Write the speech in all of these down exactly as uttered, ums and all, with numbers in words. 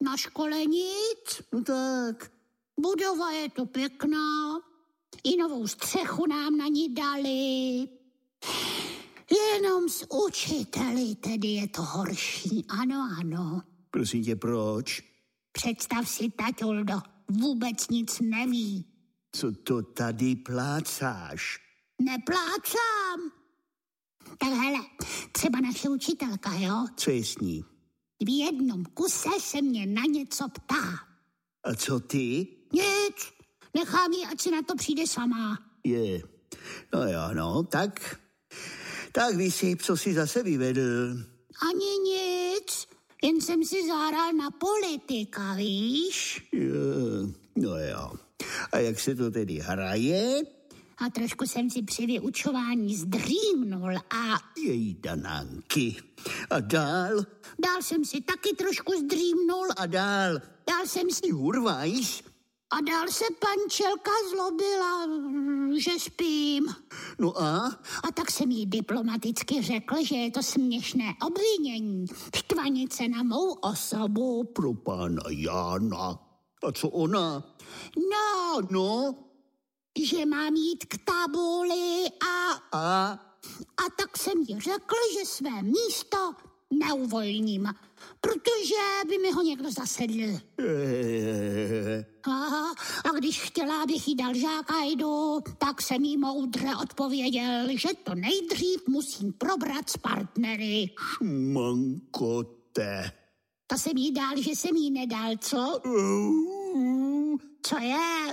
Na škole nic. No tak. Budova je to pěkná. I novou střechu nám na ní dali. Jenom s učiteli tedy je to horší. Ano, ano. Prosím tě, proč? Představ si, taťuldo, vůbec nic neví. Co to tady plácáš? Neplácám. Tak hele, třeba naše učitelka, jo? Co je s ní? V jednom kuse se mě na něco ptá. A co ty? Nic, nechám ji, ať si na to přijde sama. Je, no jo, no, tak, tak vysyp, co jsi zase vyvedl. Ani nic, jen jsem si zahrál na politika, víš? Jo, no jo, a jak se to tedy hraje? A trošku jsem si při vyučování zdřímnul a... Její danánky. A dál? Dál jsem si taky trošku zdřímnul. A dál? Dál jsem si... Hurvajš? A dál se pančelka zlobila, že spím. No a? A tak jsem jí diplomaticky řekl, že je to směšné obvinění. Štvanice na mou osobu. Pro pána Jána. A co ona? No, no, že mám jít k tabuli a... A? A tak jsem jí řekl, že své místo neuvolním, protože by mi ho někdo zasedl. A, a když chtěla, abych jí dal žákajdu, tak jsem jí moudře odpověděl, že to nejdřív musím probrat s partnery. Šmankote. To jsem jí dal, že jsem jí nedal, co? Co je?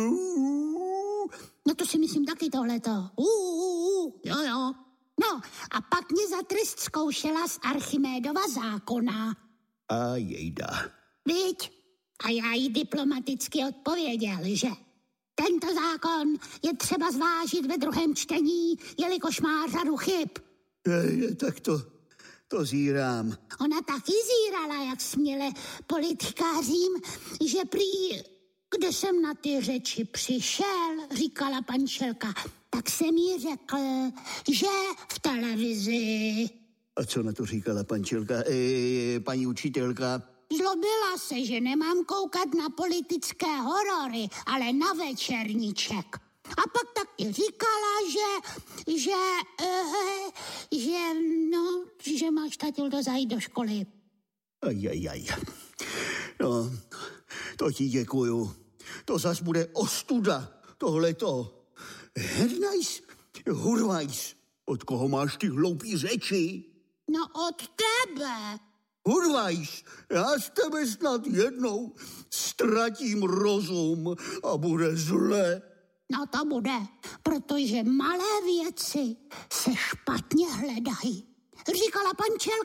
No to si myslím taky tohleto. Uh, jo, jo. No a pak mě za trest zkoušela z Archimédova zákona. A jejda. Viď? A já jí diplomaticky odpověděl, že tento zákon je třeba zvážit ve druhém čtení, jelikož má řadu chyb. Je, je, tak to, to zírám. Ona taky zírala, jak směle politikářím, že prý, kde jsem na ty řeči přišel, říkala pančelka, tak jsem jí řekl, že v televizi. A co na to říkala pančelka, e, paní učitelka? Zlobila se, že nemám koukat na politické horory, ale na večerníček. A pak taky říkala, že, že, uh, že, no, že máš, tatildo, zajít do školy. Ajajaj. No, to ti děkuju. To zas bude ostuda, tohleto. Hernajs, hurvajs, od koho máš ty hloupý řeči? No od tebe. Hurvajs, já z tebe snad jednou ztratím rozum a bude zle. No to bude, protože malé věci se špatně hledají. Říkala pančelka.